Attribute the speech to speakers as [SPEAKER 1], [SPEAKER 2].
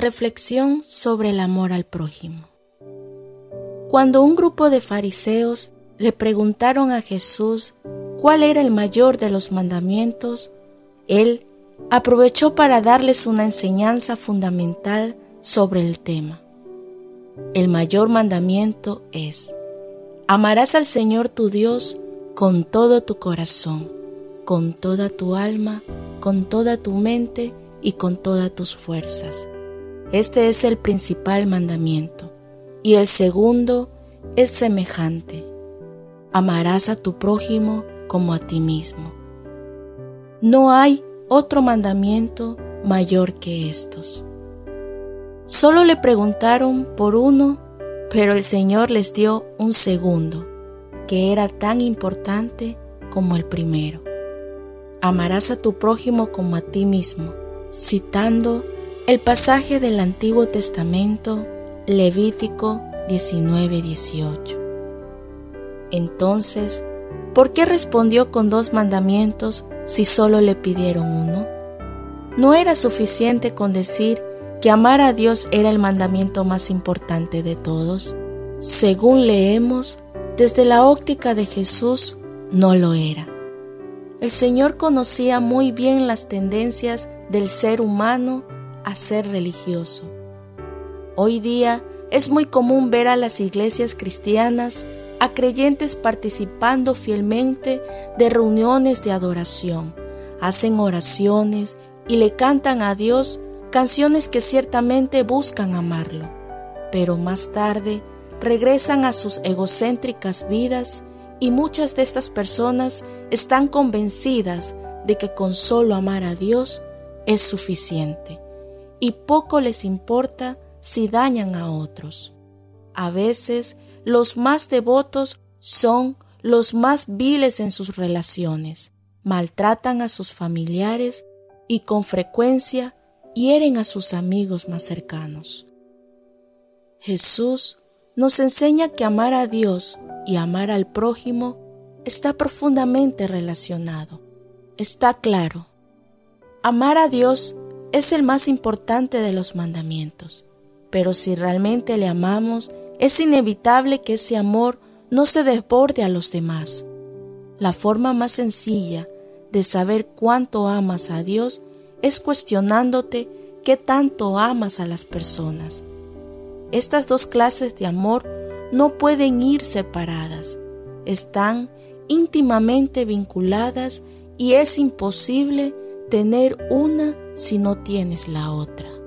[SPEAKER 1] Reflexión sobre el amor al prójimo. Cuando un grupo de fariseos le preguntaron a Jesús cuál era el mayor de los mandamientos, Él aprovechó para darles una enseñanza fundamental sobre el tema. El mayor mandamiento es: amarás al Señor tu Dios con todo tu corazón, con toda tu alma, con toda tu mente y con todas tus fuerzas. Este es el principal mandamiento. Y el segundo es semejante: amarás a tu prójimo como a ti mismo. No hay otro mandamiento mayor que estos. Solo le preguntaron por uno, pero el Señor les dio un segundo, que era tan importante como el primero. Amarás a tu prójimo como a ti mismo, citando el pasaje del Antiguo Testamento, Levítico 19:18. Entonces, ¿por qué respondió con 2 mandamientos si solo le pidieron uno? ¿No era suficiente con decir que amar a Dios era el mandamiento más importante de todos? Según leemos, desde la óptica de Jesús, no lo era. El Señor conocía muy bien las tendencias del ser humano a ser religioso. Hoy día es muy común ver a las iglesias cristianas, a creyentes participando fielmente de reuniones de adoración, hacen oraciones y le cantan a Dios canciones que ciertamente buscan amarlo, pero más tarde regresan a sus egocéntricas vidas y muchas de estas personas están convencidas de que con solo amar a Dios es suficiente y poco les importa si dañan a otros. A veces los más devotos son los más viles en sus relaciones, maltratan a sus familiares y con frecuencia hieren a sus amigos más cercanos. Jesús nos enseña que amar a Dios y amar al prójimo está profundamente relacionado. Está claro, amar a Dios es el más importante de los mandamientos, pero si realmente le amamos, es inevitable que ese amor no se desborde a los demás. La forma más sencilla de saber cuánto amas a Dios es cuestionándote qué tanto amas a las personas. Estas 2 clases de amor no pueden ir separadas, están íntimamente vinculadas y es imposible tener una si no tienes la otra.